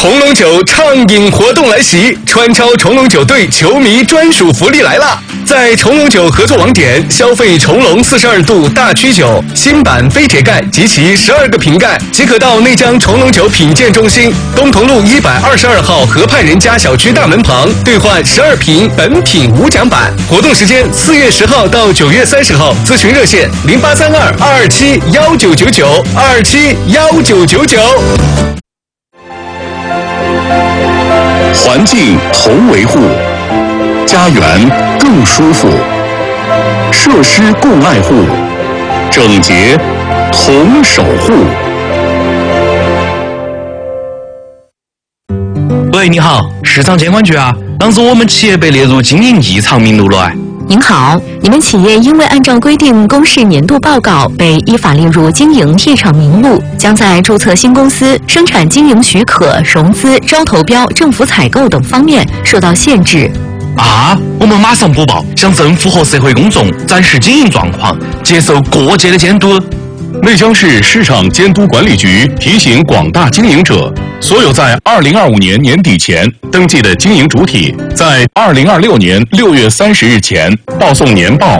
重龙酒畅饮活动来袭，川超重龙酒队球迷专属福利来啦！在重龙酒合作网点消费重龙42度大曲酒新版飞铁盖及其12个瓶盖，即可到内江重龙酒品鉴中心东同路122号河畔人家小区大门旁兑换12瓶本品无奖版。活动时间4月10号到9月30号，咨询热线0832-227-1999 227-1999。 环境同维护，家园更舒服，设施共爱护，整洁同守护。 喂，你好，市场监管局啊，当时我们企业被列入经营异常名录了。 您好，你们企业因为按照规定公示年度报告，被依法列入经营异常名录，将在注册新公司、生产经营许可、融资、招投标、政府采购等方面受到限制。 啊，我们马上补报，向政府和社会公众展示经营状况，接受各界的监督。 内江市市场监督管理局提醒广大经营者，所有在2025年年底前登记的经营主体，在2026年6月30日前报送年报